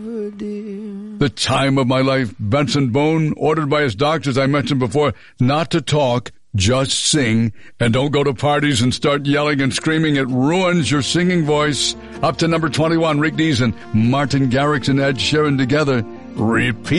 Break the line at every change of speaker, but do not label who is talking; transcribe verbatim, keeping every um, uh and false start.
The time of my life. Benson Boone ordered by his doctors, I mentioned before, not to talk, just sing. And don't go to parties and start yelling and screaming. It ruins your singing voice. Up to number twenty-one, Rick Dees and Martin Garrix and Ed Sheeran together. Repeat.